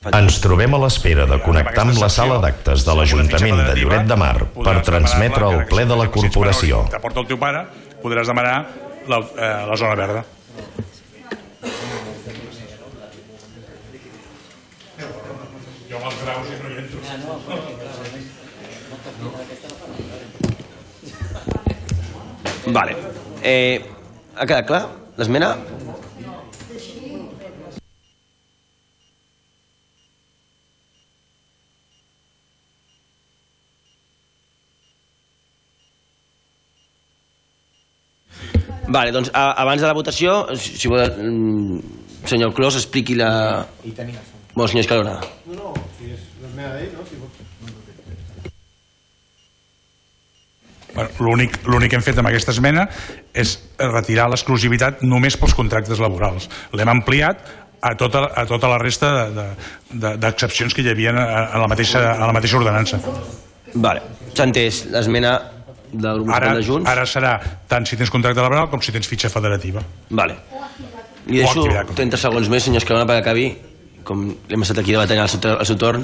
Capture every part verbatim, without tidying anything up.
Ens trobem a l'espera de connectar amb la sala d'actes de l'Ajuntament de Lloret de Mar per transmetre el ple de la corporació. T'aporta el teu pare, podràs demanar la, eh, la zona verda. Jo amb els graus no hi entro. Vale. Eh, ha quedat clar l'esmena? Vale, doncs abans de la votació, si vol, senyor Clos, expliqui la... Bon, senyor Escalona. No, no, si és l'esmena d'ell, no? L'únic que hem fet amb aquesta esmena és retirar l'exclusivitat només pels contractes laborals. L'hem ampliat a tota, a tota la resta d'excepcions que hi havia a la mateixa, a la mateixa ordenança. Vale, s'ha entès l'esmena del grup de Junts. Ara serà tant si tens contracte laboral com si tens fitxa federativa. Vale. Li deixo trenta segons més, senyor Escalona, perquè acabi, com l'hem estat aquí debatent al seu torn.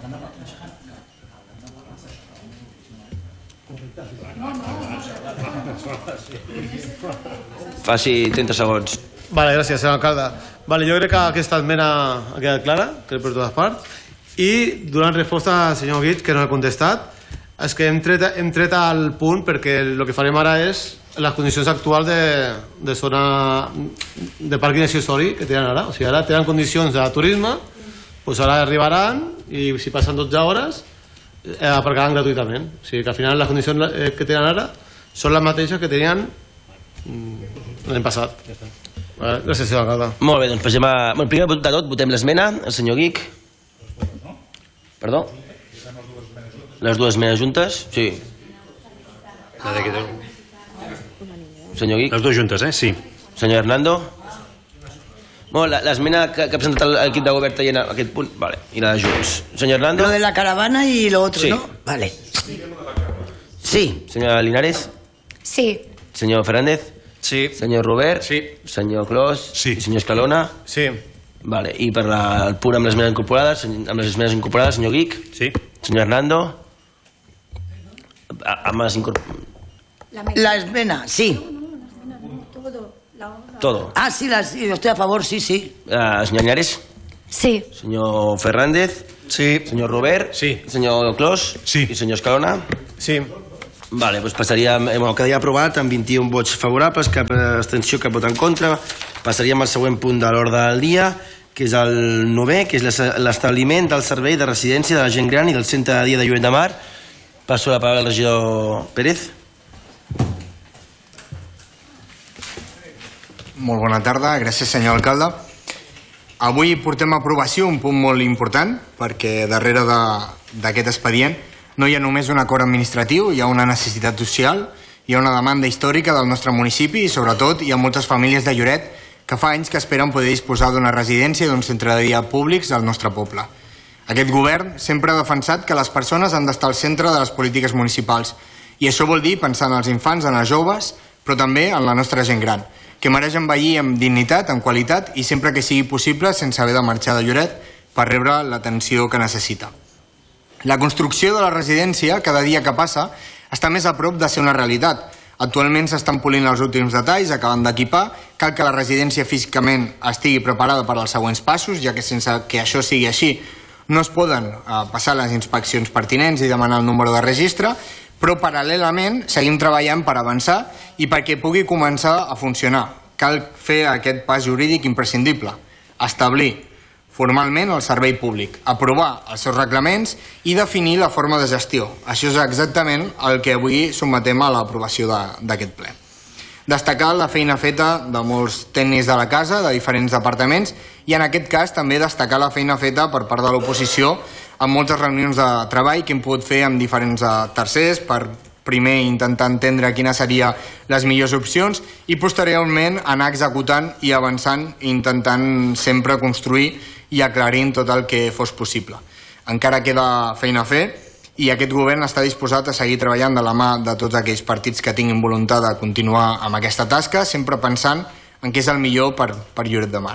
Faci trenta segons. Vale, gràcies, senyor alcalde. Vale, jo crec que aquesta esmena ha quedat clara, crec per totes parts, i donant resposta al senyor Guit, que no ha contestat, és que hem tret, hem tret el punt perquè el que farem ara és les condicions actuals de, de zona de pàrquing accessori que tenen ara. O sigui, ara tenen condicions de turisme, doncs ara arribaran i si passen dotze hores eh, aparcaran gratuïtament. O sigui que al final les condicions que tenen ara són les mateixes que tenien l'any passat. Vale, gràcies, senyor alcalde. Molt bé, doncs passem a... Bueno, primer de tot, votem l'esmena, el senyor Guic. Perdó? Les dues esmenes juntes? Sí. Senyor Guic? Les dues juntes, eh? Sí. Senyor Hernando? Bueno, l'esmena que, que ha presentat l'equip de govern en aquest punt, vale. I la de Junts. Senyor Hernando? Lo de la caravana y lo otro, sí. ¿no? Vale. Sí. Senyora Linares? Sí. Senyor Fernández? Sí. Senyor Robert? Sí. Senyor Clos? Sí. I senyor Escalona? Sí. Vale. I per la, el punt amb les esmenes incorporades, amb les esmenes incorporades, senyor Guic? Sí. Senyor Hernando? Amb les incorporades... La esmena, sí. Todo. Ah, sí, la, sí, yo estoy a favor, sí, sí. Uh, senyor Linares? Sí. Senyor Fernández? Sí. Senyor Robert? Sí. Senyor Clos? Sí. I senyor Escalona? Sí. Vale, doncs passaríem, eh, bueno, quedaria aprovat amb vint-i-un vots favorables, cap abstenció, cap vot en contra. Passaríem al següent punt de l'ordre del dia, que és el novè, que és l'establiment del servei de residència de la gent gran i del centre de dia de Lloret de Mar. Passo la paraula al regidor Pérez. Molt bona tarda, gràcies senyor alcalde. Avui portem a aprovació un punt molt important perquè darrere d'aquest expedient no hi ha només un acord administratiu, hi ha una necessitat social, hi ha una demanda històrica del nostre municipi i sobretot hi ha moltes famílies de Lloret que fa anys que esperen poder disposar d'una residència i d'un centre de dia públics al nostre poble. Aquest govern sempre ha defensat que les persones han d'estar al centre de les polítiques municipals i això vol dir pensar en els infants, en els joves, però també en la nostra gent gran, que mereix envellir amb dignitat, amb qualitat i sempre que sigui possible sense haver de marxar de Lloret per rebre l'atenció que necessita. La construcció de la residència, cada dia que passa, està més a prop de ser una realitat. Actualment s'estan polint els últims detalls, acabant d'equipar, cal que la residència físicament estigui preparada per als següents passos, ja que sense que això sigui així no es poden passar les inspeccions pertinents i demanar el número de registre, però paral·lelament seguim treballant per avançar i perquè pugui començar a funcionar. Cal fer aquest pas jurídic imprescindible, establir formalment el servei públic, aprovar els seus reglaments i definir la forma de gestió. Això és exactament el que avui sotmetem a l'aprovació d'aquest ple. Destacar la feina feta de molts tècnics de la casa, de diferents departaments, i en aquest cas també destacar la feina feta per part de l'oposició en moltes reunions de treball que hem pogut fer amb diferents tercers per primer intentar entendre quines serien les millors opcions i posteriorment anar executant i avançant intentant sempre construir i aclarint tot el que fos possible. Encara queda feina a fer i aquest govern està disposat a seguir treballant de la mà de tots aquells partits que tinguin voluntat de continuar amb aquesta tasca, sempre pensant en què és el millor per, per Lloret de Mar.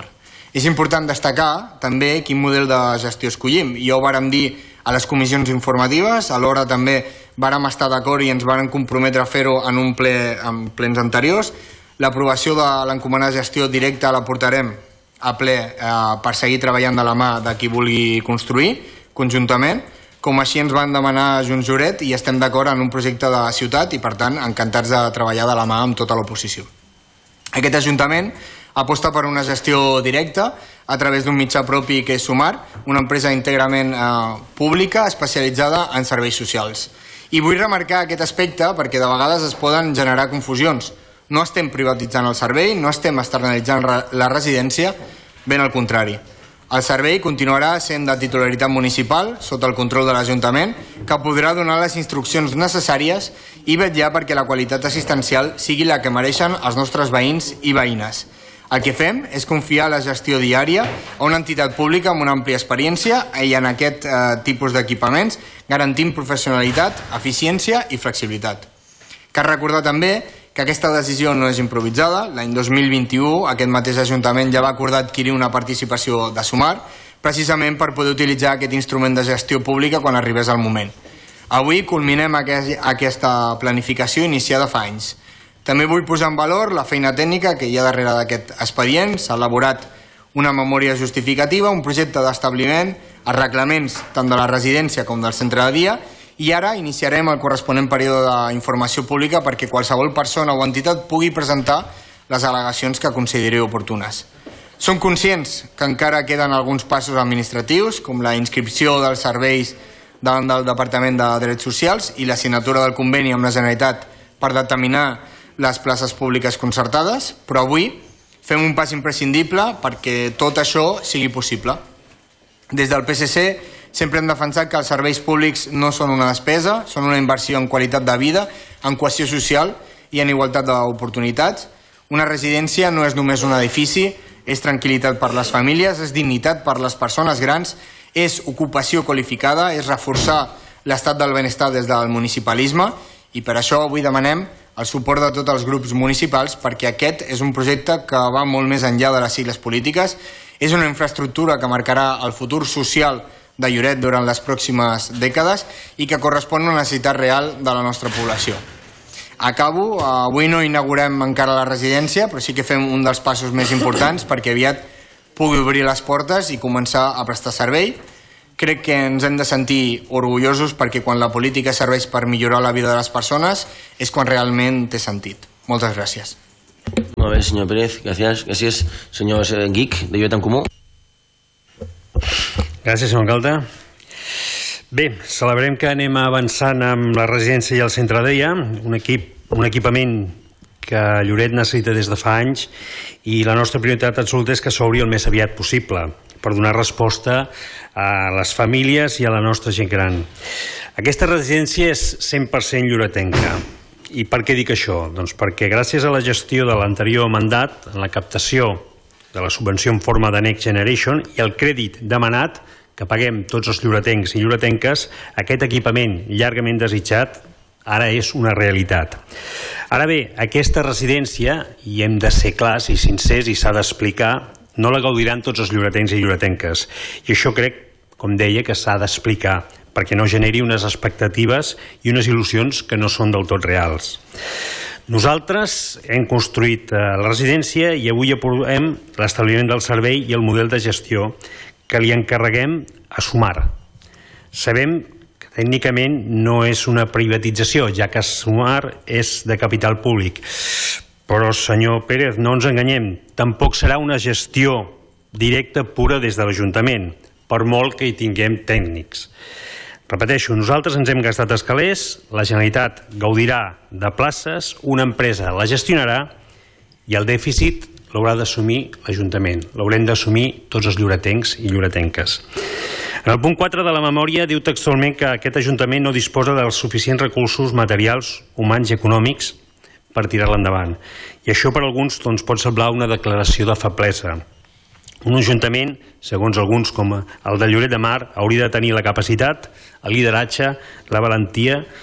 És important destacar també quin model de gestió escollim. Ja ho vàrem dir a les comissions informatives, alhora també vàrem estar d'acord i ens vàrem comprometre a fer-ho en un ple, en plens anteriors. L'aprovació de l'encomanada de gestió directa la portarem a ple eh, per seguir treballant de la mà de qui vulgui construir conjuntament, com així ens van demanar Junts Lloret, i estem d'acord en un projecte de ciutat i per tant encantats de treballar de la mà amb tota l'oposició. Aquest Ajuntament aposta per una gestió directa a través d'un mitjà propi que és Sumar, una empresa íntegrament eh, pública especialitzada en serveis socials. I vull remarcar aquest aspecte perquè de vegades es poden generar confusions. No estem privatitzant el servei, no estem externalitzant la residència, ben al contrari. El servei continuarà sent de titularitat municipal, sota el control de l'Ajuntament, que podrà donar les instruccions necessàries i vetllar perquè la qualitat assistencial sigui la que mereixen els nostres veïns i veïnes. El que fem és confiar la gestió diària a una entitat pública amb una àmplia experiència i en aquest eh, tipus d'equipaments garantint professionalitat, eficiència i flexibilitat. Cal recordar també que aquesta decisió no és improvisada. L'any dos mil vint-i-u aquest mateix Ajuntament ja va acordar adquirir una participació de Sumar precisament per poder utilitzar aquest instrument de gestió pública quan arribés el moment. Avui culminem aquesta planificació iniciada fa anys. També vull posar en valor la feina tècnica que hi ha darrere d'aquest expedient. S'ha elaborat una memòria justificativa, un projecte d'establiment, els reglaments tant de la residència com del centre de dia, i ara iniciarem el corresponent període d'informació pública perquè qualsevol persona o entitat pugui presentar les al·legacions que consideri oportunes. Som conscients que encara queden alguns passos administratius, com la inscripció dels serveis davant del Departament de Drets Socials i la signatura del conveni amb la Generalitat per determinar les places públiques concertades, però avui fem un pas imprescindible perquè tot això sigui possible. Des del P S C sempre hem defensat que els serveis públics no són una despesa, són una inversió en qualitat de vida, en cohesió social i en igualtat d'oportunitats. Una residència no és només un edifici, és tranquil·litat per les famílies, és dignitat per les persones grans, és ocupació qualificada, és reforçar l'estat del benestar des del municipalisme i per això avui demanem el suport de tots els grups municipals perquè aquest és un projecte que va molt més enllà de les sigles polítiques, és una infraestructura que marcarà el futur social de Lloret durant les pròximes dècades i que correspon a una necessitat real de la nostra població. Acabo, avui no inaugurem encara la residència, però sí que fem un dels passos més importants perquè aviat pugui obrir les portes i començar a prestar servei. Crec que ens hem de sentir orgullosos perquè quan la política serveix per millorar la vida de les persones és quan realment té sentit. Moltes gràcies. Molt bé, senyor Pérez, gràcies. Gràcies, senyor Guic, de Lloret en Comú. Gràcies, senyor alcalde. Bé, celebrem que anem avançant amb la residència i el centre de dia, un, equip, un equipament que Lloret necessita des de fa anys i la nostra prioritat absoluta és que s'obri el més aviat possible per donar resposta a les famílies i a la nostra gent gran. Aquesta residència és cent per cent lloretenca. I per què dic això? Doncs perquè gràcies a la gestió de l'anterior mandat, en la captació de la subvenció en forma de Next Generation i el crèdit demanat que paguem tots els lloretencs i lloretenques, aquest equipament llargament desitjat ara és una realitat. Ara bé, aquesta residència, i hem de ser clars i sincers i s'ha d'explicar, no la gaudiran tots els lloretencs i lloretenques. I això crec, com deia, que s'ha d'explicar perquè no generi unes expectatives i unes il·lusions que no són del tot reals. Nosaltres hem construït la residència i avui aprovem l'establiment del servei i el model de gestió que li encarreguem a Sumar. Sabem que tècnicament no és una privatització, ja que Sumar és de capital públic. Però, senyor Pérez, no ens enganyem, tampoc serà una gestió directa pura des de l'Ajuntament, per molt que hi tinguem tècnics. Repeteixo, nosaltres ens hem gastat els calés, la Generalitat gaudirà de places, una empresa la gestionarà i el dèficit l'haurà d'assumir l'Ajuntament. L'haurem d'assumir tots els lloretencs i lloretenques. En el punt quatre de la memòria diu textualment que aquest Ajuntament no disposa dels suficients recursos materials, humans i econòmics per tirar-la endavant. I això per alguns doncs, pot semblar una declaració de feblesa. Un ajuntament, segons alguns com el de Lloret de Mar, hauria de tenir la capacitat, el lideratge, la valentia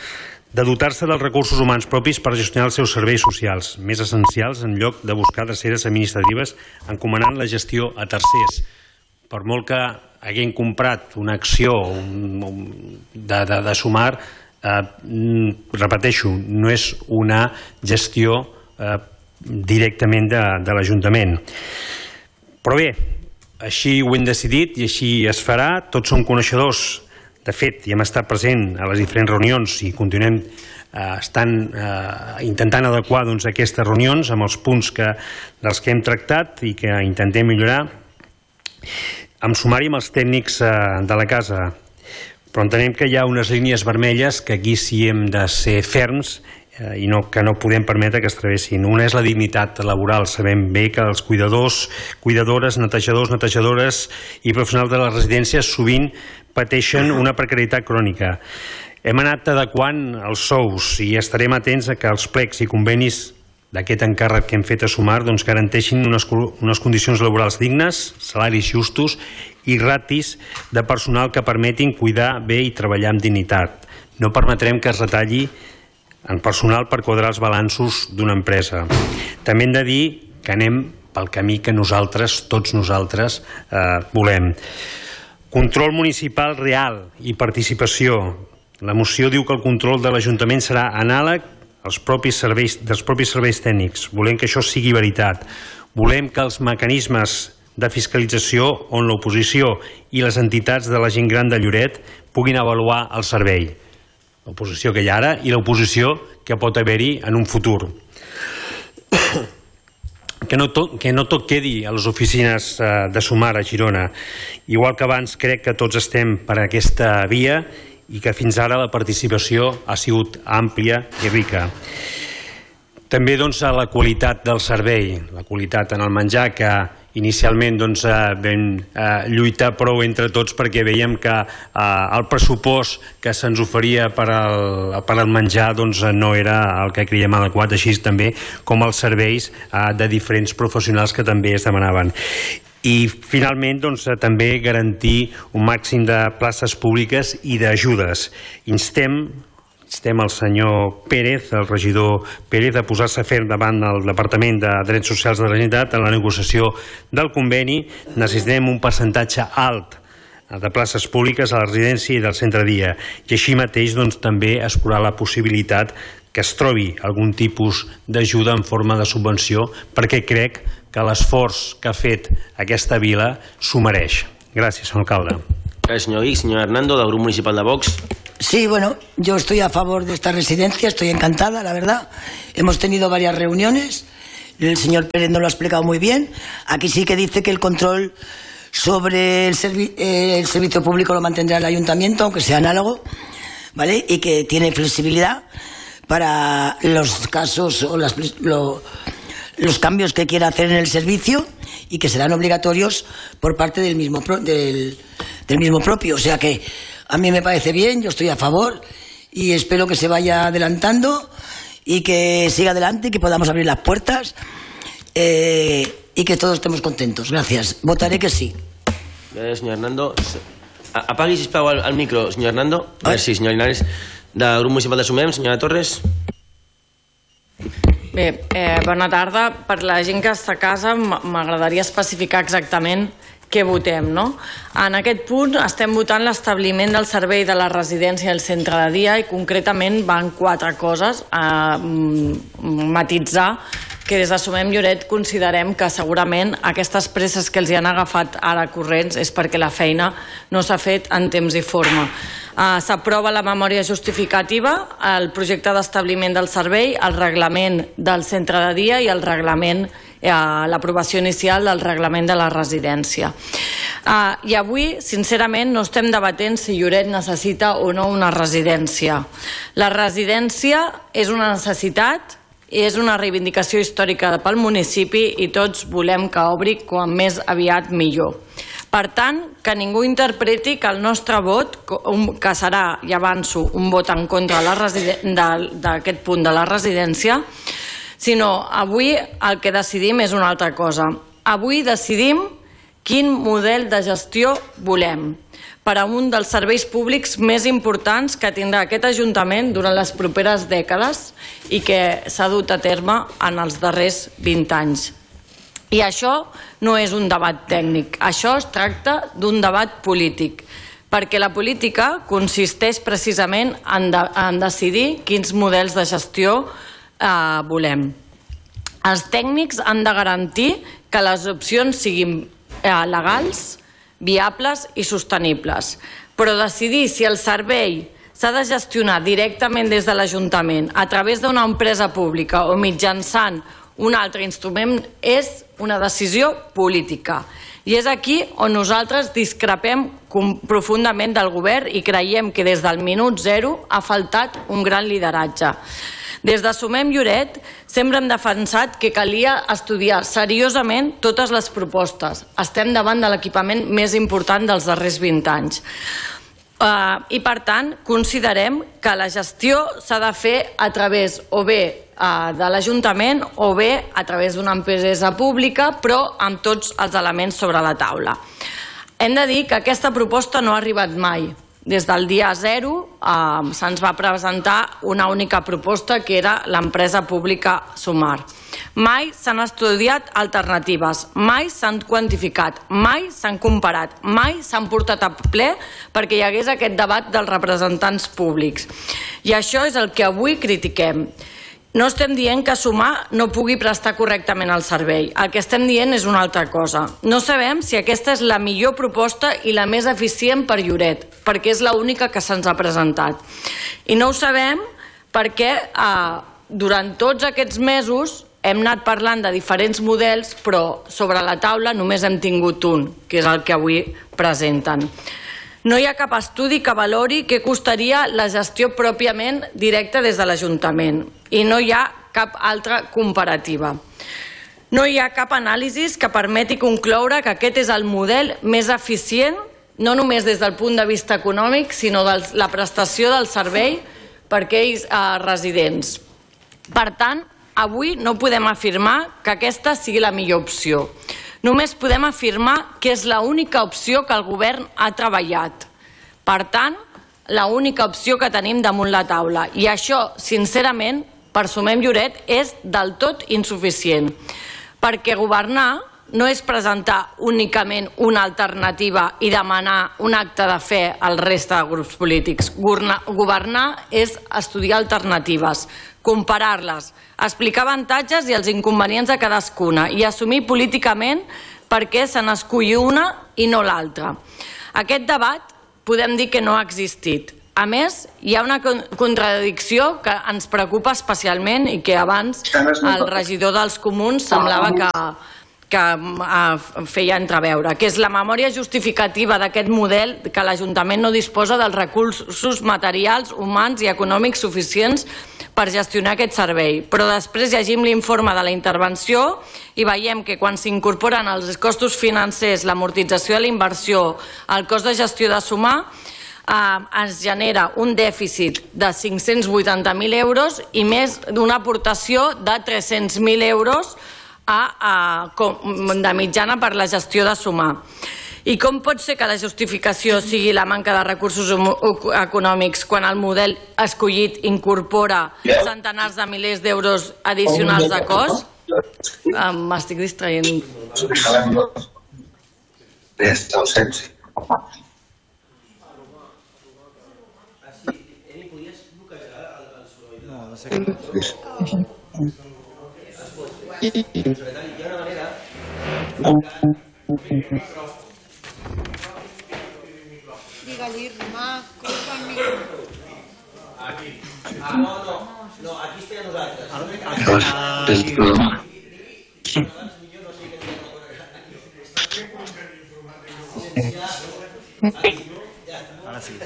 de dotar-se dels recursos humans propis per gestionar els seus serveis socials més essencials en lloc de buscar dreceres administratives encomanant la gestió a tercers. Per molt que haguem comprat una acció de, de, de Sumar, eh, repeteixo, no és una gestió eh, directament de, de l'Ajuntament. Però bé, així ho hem decidit i així es farà. Tots som coneixedors. De fet, ja hem estat present a les diferents reunions i continuem eh, estant, eh, intentant adequar doncs, aquestes reunions amb els punts que, dels que hem tractat i que intentem millorar, amb sumar-hi amb els tècnics eh, de la casa. Però entenem que hi ha unes línies vermelles que aquí sí hem de ser ferms eh, i no, que no podem permetre que es travessin. Una és la dignitat laboral. Sabem bé que els cuidadors, cuidadores, netejadors, netejadores i professionals de les residències sovint pateixen una precarietat crònica. Hem anat adequant els sous i estarem atents a que els plecs i convenis d'aquest encàrrec que hem fet a Sumar doncs, garanteixin unes, unes condicions laborals dignes, salaris justos i ratis de personal que permetin cuidar bé i treballar amb dignitat. No permetrem que es retalli en personal per quadrar els balanços d'una empresa. També hem de dir que anem pel camí que nosaltres, tots nosaltres, eh, volem. Control municipal real i participació. La moció diu que el control de l'Ajuntament serà anàleg als propis serveis, dels propis serveis tècnics. Volem que això sigui veritat. Volem que els mecanismes de fiscalització on l'oposició i les entitats de la gent gran de Lloret puguin avaluar el servei. L'oposició que hi ha ara i l'oposició que pot haver-hi en un futur. Que no, tot, que no tot quedi a les oficines eh, de Sumar a Girona. Igual que abans crec que tots estem per aquesta via i que fins ara la participació ha sigut àmplia i rica. També doncs, a la qualitat del servei, la qualitat en el menjar, que inicialment doncs, vam eh, lluitar prou entre tots perquè veiem que eh, el pressupost que se'ns oferia per al, per al menjar doncs, no era el que creiem adequat, així també com els serveis eh, de diferents professionals que també es demanaven. I finalment doncs, també garantir un màxim de places públiques i d'ajudes. Instem Instem el senyor Pérez, el regidor Pérez, a posar-se ferm davant del Departament de Drets Socials de la Generalitat en la negociació del conveni. Necessitem un percentatge alt de places públiques a la residència i del centre de dia. I així mateix doncs, també explorar la possibilitat que es trobi algun tipus d'ajuda en forma de subvenció, perquè crec que l'esforç que ha fet aquesta vila s'ho mereix. Gràcies, senyor alcalde. Gràcies, senyor Guix. Senyor Hernando, del Grup Municipal de Vox. Sí, bueno, yo estoy a favor de esta residencia, estoy encantada, la verdad. Hemos tenido varias reuniones, el señor Pérez nos lo ha explicado muy bien. Aquí sí que dice que el control sobre el, servi eh, el servicio público lo mantendrá el ayuntamiento, aunque sea análogo, ¿vale? Y que tiene flexibilidad para los casos o las, lo, los cambios que quiera hacer en el servicio y que serán obligatorios por parte del mismo, pro, del, del mismo propio. O sea que a mí me parece bien, yo estoy a favor y espero que se vaya adelantando y que siga adelante y que podamos abrir las puertas eh, y que todos estemos contentos. Gracias. Votaré que sí. Gràcies, senyor Hernando. Apagui, sisplau, el, el micro, senyor Hernando. A veure si, senyor Linares, del Grup Municipal de Sumem, senyora Torres. Bé, eh, bona tarda. Per la gent que està a casa m'agradaria especificar exactament què votem, no? En aquest punt estem votant l'establiment del servei de la residència al centre de dia i concretament van quatre coses a matitzar que des de Sumem Lloret considerem que segurament aquestes presses que els hi han agafat ara corrents és perquè la feina no s'ha fet en temps i forma. Uh, S'aprova la memòria justificativa, el projecte d'establiment del servei, el reglament del centre de dia i el reglament, uh, l'aprovació inicial del reglament de la residència. Uh, I avui, sincerament, no estem debatent si Lloret necessita o no una residència. La residència és una necessitat, és una reivindicació històrica pel municipi i tots volem que obri com més aviat millor. Per tant, que ningú interpreti que el nostre vot, que serà, i avanço, un vot en contra d'aquest punt de la residència, sinó avui el que decidim és una altra cosa. Avui decidim quin model de gestió volem per a un dels serveis públics més importants que tindrà aquest Ajuntament durant les properes dècades i que s'ha dut a terme en els darrers vint anys. I això no és un debat tècnic, això es tracta d'un debat polític, perquè la política consisteix precisament en, de, en decidir quins models de gestió eh, volem. Els tècnics han de garantir que les opcions siguin eh, legals, viables i sostenibles, però decidir si el servei s'ha de gestionar directament des de l'Ajuntament a través d'una empresa pública o mitjançant un altre instrument és una decisió política. I és aquí on nosaltres discrepem profundament del govern i creiem que des del minut zero ha faltat un gran lideratge. Des de Sumem Lloret sempre hem defensat que calia estudiar seriosament totes les propostes. Estem davant de l'equipament més important dels darrers vint anys. Uh, I per tant considerem que la gestió s'ha de fer a través o bé uh, de l'Ajuntament o bé a través d'una empresa pública, però amb tots els elements sobre la taula. Hem de dir que aquesta proposta no ha arribat mai. Des del dia zero eh, se'ns va presentar una única proposta que era l'empresa pública Sumar. Mai s'han estudiat alternatives, mai s'han quantificat, mai s'han comparat, mai s'han portat a ple perquè hi hagués aquest debat dels representants públics. I això és el que avui critiquem. No estem dient que Sumar no pugui prestar correctament el servei. El que estem dient és una altra cosa. No sabem si aquesta és la millor proposta i la més eficient per Lloret, perquè és l'única que se'ns ha presentat. I no ho sabem perquè eh, durant tots aquests mesos hem anat parlant de diferents models, però sobre la taula només hem tingut un, que és el que avui presenten. No hi ha cap estudi que valori què costaria la gestió pròpiament directa des de l'Ajuntament i no hi ha cap altra comparativa. No hi ha cap anàlisi que permeti concloure que aquest és el model més eficient, no només des del punt de vista econòmic, sinó de la prestació del servei per a aquells eh, residents. Per tant, avui no podem afirmar que aquesta sigui la millor opció. Només podem afirmar que és l'única opció que el govern ha treballat. Per tant, l'única opció que tenim damunt la taula. I això, sincerament, per Sumem Lloret és del tot insuficient. Perquè governar no és presentar únicament una alternativa i demanar un acte de fe al resta de grups polítics. Governar és estudiar alternatives, comparar-les, explicar avantatges i els inconvenients de cadascuna i assumir políticament per què se n'esculli una i no l'altra. Aquest debat podem dir que no ha existit. A més, hi ha una contradicció que ens preocupa especialment i que abans el regidor dels Comuns semblava que que feia entreveure, que és la memòria justificativa d'aquest model que l'Ajuntament no disposa dels recursos materials, humans i econòmics suficients per gestionar aquest servei. Però després llegim l'informe de la intervenció i veiem que quan s'incorporen els costos financers, l'amortització de la inversió, el cost de gestió de Sumar, eh, es genera un dèficit de cinc-cents vuitanta mil euros i més d'una aportació de tres-cents mil euros A, a, de mitjana per la gestió de Sumar. I com pot ser que la justificació sigui la manca de recursos econòmics quan el model escollit incorpora centenars de milers d'euros addicionals de cost? M'estic distraient. No, no sé què. Hi ha una manera... Digue-li, Romà, culpa el micro. Aquí. Ah, no, no. No, aquí estem nosaltres. Ara sí.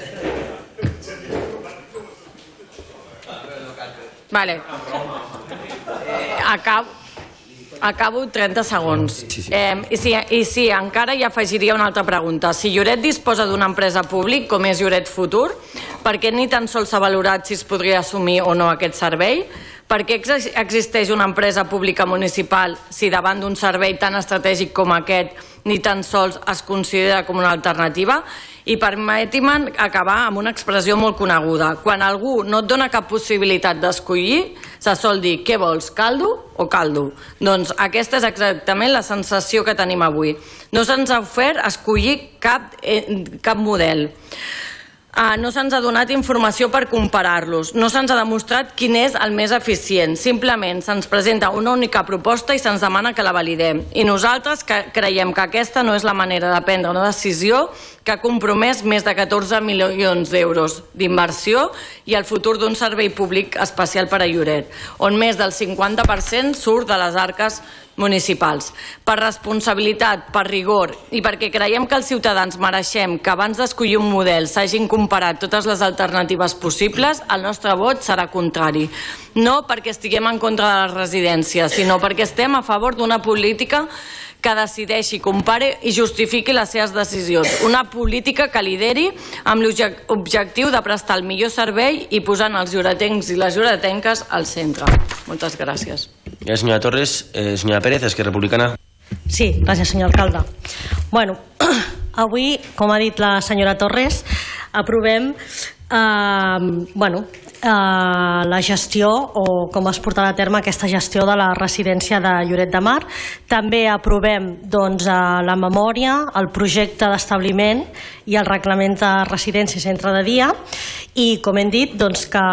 Vale. Acabo, acabo trenta segons. Eh, i, si, I sí, encara hi afegiria una altra pregunta. Si Lloret disposa d'una empresa públic, com és Lloret Futur, per què ni tan sols s'ha valorat si es podria assumir o no aquest servei? Per què existeix una empresa pública municipal si davant d'un servei tan estratègic com aquest ni tan sols es considera com una alternativa. I permeti-me'n acabar amb una expressió molt coneguda. Quan algú no et dona cap possibilitat d'escollir, se sol dir, què vols, caldo o caldo? Doncs aquesta és exactament la sensació que tenim avui. No se'ns ha ofert escollir cap, eh, cap model. Uh, no se'ns ha donat informació per comparar-los, no se'ns ha demostrat quin és el més eficient, simplement se'ns presenta una única proposta i se'ns demana que la validem. I nosaltres que creiem que aquesta no és la manera de prendre una decisió que ha compromès més de catorze milions d'euros d'inversió i el futur d'un servei públic especial per a Lloret, on més del cinquanta per cent surt de les arques municipals. Per responsabilitat, per rigor i perquè creiem que els ciutadans mereixem que abans d'escollir un model s'hagin comparat totes les alternatives possibles, el nostre vot serà contrari. No perquè estiguem en contra de les residències, sinó perquè estem a favor d'una política que decideixi, compare i justifiqui les seves decisions. Una política que lideri amb l'objectiu de prestar el millor servei i posant els lloretencs i les lloretenques al centre. Moltes gràcies. Gràcies, senyora Torres. Eh, senyora Pérez, Esquerra Republicana. Sí, gràcies, senyor alcalde. Bueno, avui, com ha dit la senyora Torres, aprovem eh, bueno, eh, la gestió o com es portarà a terme aquesta gestió de la residència de Lloret de Mar. També aprovem doncs, la memòria, el projecte d'establiment i el reglament de residència i centre de dia i, com hem dit, doncs, que,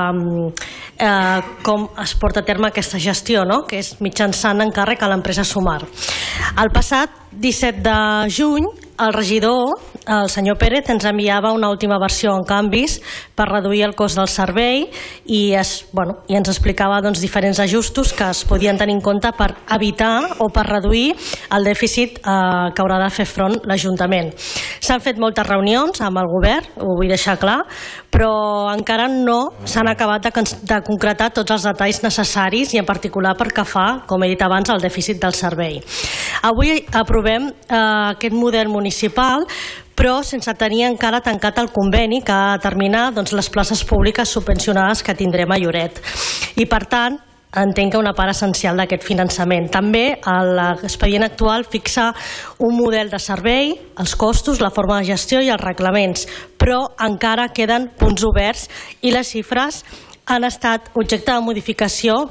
eh, com es porta a terme aquesta gestió, no? Que és mitjançant encàrrec a l'empresa Sumar. El passat disset de juny, el regidor, el senyor Pérez, ens enviava una última versió en canvis per reduir el cost del servei i, es, bueno, i ens explicava doncs, diferents ajustos que es podien tenir en compte per evitar o per reduir el dèficit eh, que haurà de fer front l'Ajuntament. S'han fet moltes reunions amb el govern, ho vull deixar clar, però encara no s'han acabat de, de concretar tots els detalls necessaris i en particular per que fa, com he dit abans, el dèficit del servei. Avui aprovem eh, aquest model municipal, però sense tenir encara tancat el conveni que ha de determinar doncs, les places públiques subvencionades que tindrem a Lloret. I, per tant, entenc que una part essencial d'aquest finançament. També l'expedient actual fixa un model de servei, els costos, la forma de gestió i els reglaments, però encara queden punts oberts i les xifres han estat objecte de modificació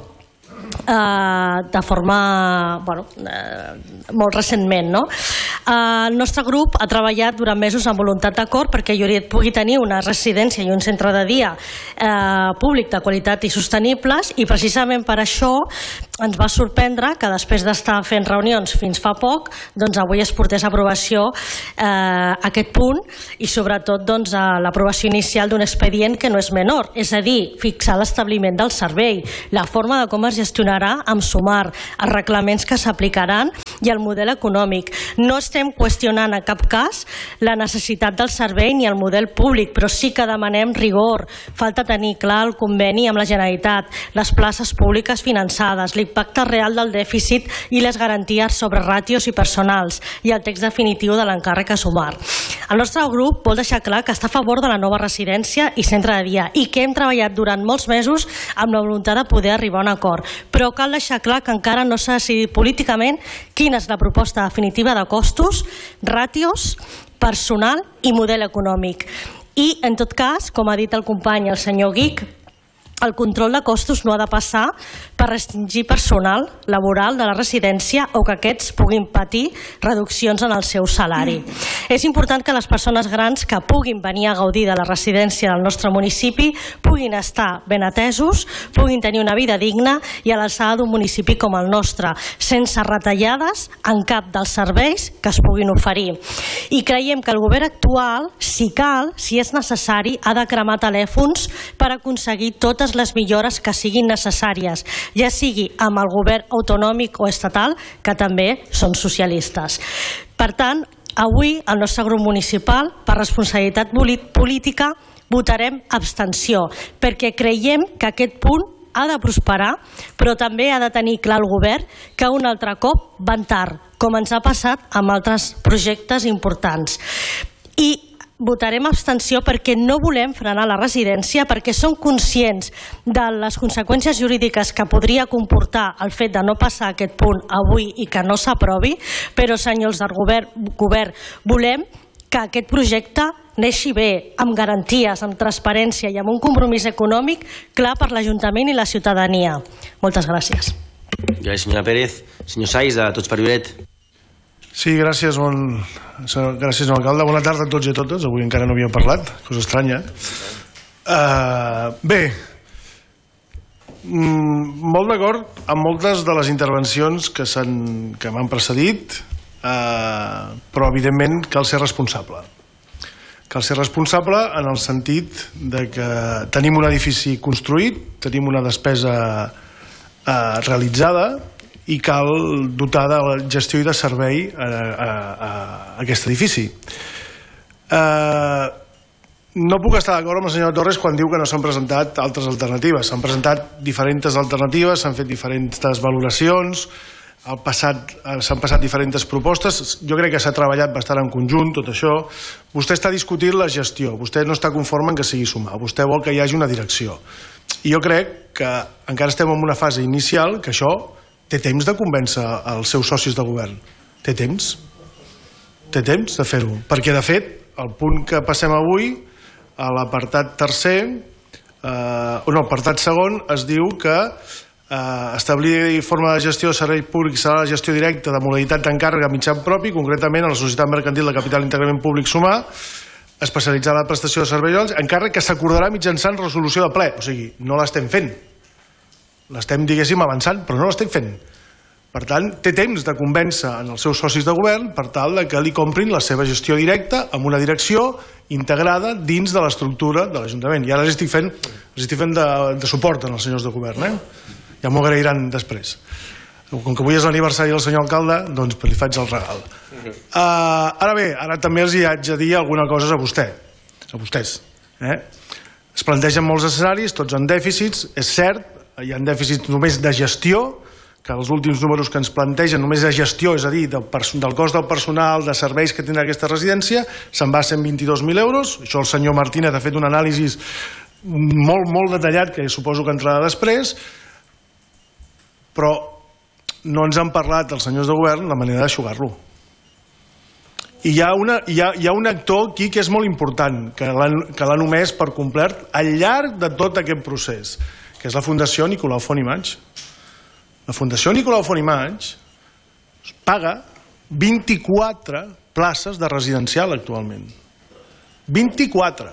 Uh, de forma bueno, uh, molt recentment. No? Uh, el nostre grup ha treballat durant mesos amb voluntat d'acord perquè Lloret pugui tenir una residència i un centre de dia uh, públic de qualitat i sostenibles i precisament per això ens va sorprendre que després d'estar fent reunions fins fa poc, doncs avui es portés a aprovació uh, aquest punt i sobretot doncs, uh, l'aprovació inicial d'un expedient que no és menor, és a dir, fixar l'establiment del servei, la forma de com es gestionarà amb Sumar, els reglaments que s'aplicaran i el model econòmic. No estem qüestionant en cap cas la necessitat del servei ni el model públic, però sí que demanem rigor. Falta tenir clar el conveni amb la Generalitat, les places públiques finançades, l'impacte real del dèficit i les garanties sobre ràtios i personals i el text definitiu de l'encàrrec a Sumar. El nostre grup vol deixar clar que està a favor de la nova residència i centre de dia i que hem treballat durant molts mesos amb la voluntat de poder arribar a un acord, però cal deixar clar que encara no s'ha decidit políticament quina és la proposta definitiva de costos, ràtios, personal i model econòmic. I, en tot cas, com ha dit el company, el senyor Guic, el control de costos no ha de passar per restringir personal laboral de la residència o que aquests puguin patir reduccions en el seu salari. És important que les persones grans que puguin venir a gaudir de la residència del nostre municipi puguin estar ben atesos, puguin tenir una vida digna i a l'alçada d'un municipi com el nostre, sense retallades en cap dels serveis que es puguin oferir. I creiem que el govern actual, si cal, si és necessari, ha de cremar telèfons per aconseguir totes les millores que siguin necessàries, ja sigui amb el govern autonòmic o estatal, que també són socialistes. Per tant, avui el nostre grup municipal, per responsabilitat política, votarem abstenció, perquè creiem que aquest punt ha de prosperar, però també ha de tenir clar el govern que un altre cop van tard, com ens ha passat amb altres projectes importants. I votarem abstenció perquè no volem frenar la residència, perquè som conscients de les conseqüències jurídiques que podria comportar el fet de no passar aquest punt avui i que no s'aprovi, però, senyors del govern, govern, volem que aquest projecte neixi bé, amb garanties, amb transparència i amb un compromís econòmic clar per l'Ajuntament i la ciutadania. Moltes gràcies. Gràcies, senyora Pérez. Senyor Saiz, de Tots per Lloret. Sí, gràcies, bon... gràcies, senyor alcalde. Bona tarda a tots i a totes. Avui encara no havíem parlat, cosa estranya. Uh, bé, mm, molt d'acord amb moltes de les intervencions que, que m'han precedit, uh, però evidentment cal ser responsable. Cal ser responsable en el sentit de que tenim un edifici construït, tenim una despesa uh, realitzada, i cal dotar de la gestió i de servei a, a, a aquest edifici. Eh, no puc estar d'acord amb el senyor Torres quan diu que no s'han presentat altres alternatives. S'han presentat diferents alternatives, s'han fet diferents valoracions, al passat s'han passat diferents propostes. Jo crec que s'ha treballat bastant en conjunt tot això. Vostè està discutint la gestió, vostè no està conforme en que sigui sumar, vostè vol que hi hagi una direcció. I jo crec que encara estem en una fase inicial que això té temps de convèncer els seus socis de govern. Té temps. Té temps de fer-ho. Perquè, de fet, el punt que passem avui, a l'apartat tercer, eh, o no, l'apartat segon, es diu que eh, establir forma de gestió de servei públic serà la gestió directa de modalitat d'encàrrega mitjan propi, concretament a la Societat Mercantil de Capital Íntegrament Públic Sumar, especialitzada en la prestació de serveis, encàrrec que s'acordarà mitjançant resolució de ple. O sigui, no l'estem fent. L'estem, diguéssim, avançant, però no l'estem fent. Per tant, té temps de convèncer en els seus socis de govern per tal que li comprin la seva gestió directa amb una direcció integrada dins de l'estructura de l'Ajuntament. I ara els estic fent, els estic fent de, de suport en els senyors de govern. Eh? Ja m'ho agrairan després. Com que avui és l'aniversari del senyor alcalde, doncs li faig el regal. Uh, ara bé, ara també els hi haig de dir alguna cosa a vostè, a vostès. Eh? Es plantegen molts escenaris, tots en dèficits, és cert, hi ha dèficits només de gestió, que els últims números que ens plantegen només de gestió, és a dir, del, del cost del personal, de serveis que tindrà aquesta residència, se'n va a cent vint-i-dos mil euros. Això el senyor Martínez ha fet un anàlisi molt, molt detallat, que suposo que entrarà després, però no ens han parlat els senyors de govern la manera d'aixugar-lo. I hi ha, una, hi, ha, hi ha un actor aquí que és molt important, que l'ha només per complet al llarg de tot aquest procés, que és la Fundació Nicolau Font i Maig. La Fundació Nicolau Font i Maig paga vint-i-quatre places de residencial actualment. vint-i-quatre.